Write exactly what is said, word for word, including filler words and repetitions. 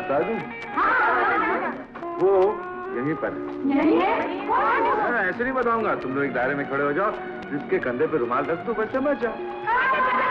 बता दूं? वो यहीं पर है। ऐसे नहीं बताऊंगा, तुम लोग एक दायरे में खड़े हो जाओ, जिसके कंधे पे रुमाल रख दो, बस समझ जाओ।